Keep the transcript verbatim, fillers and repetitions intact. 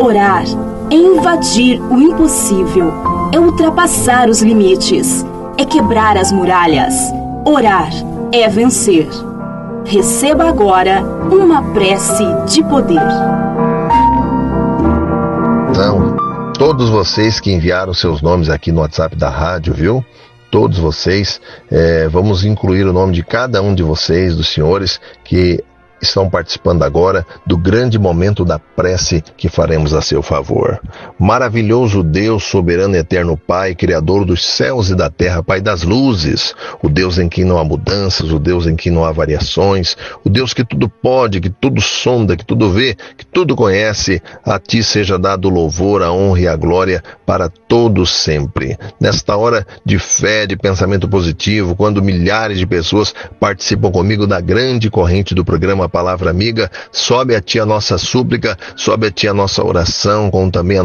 Orar é invadir o impossível, é ultrapassar os limites, é quebrar as muralhas. Orar é vencer. Receba agora uma prece de poder. Então, todos vocês que enviaram seus nomes aqui no WhatsApp da rádio, viu? Todos vocês, é, vamos incluir o nome de cada um de vocês, dos senhores que estão participando agora do grande momento da prece que faremos a seu favor. Maravilhoso Deus, soberano e eterno Pai, Criador dos céus e da terra, Pai das luzes, o Deus em quem não há mudanças, o Deus em quem não há variações, o Deus que tudo pode, que tudo sonda, que tudo vê, que tudo conhece, a Ti seja dado o louvor, a honra e a glória para todos sempre. Nesta hora de fé, de pensamento positivo, quando milhares de pessoas participam comigo da grande corrente do programa Palavra Amiga, sobe a Ti a nossa súplica, sobe a Ti a nossa oração, com também a